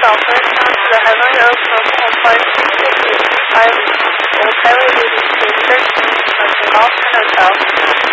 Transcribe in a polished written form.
Southwest bound to the Heavenly Oak Mobile Home Park 360, 5 Old Highway 82, 13, North Hotel.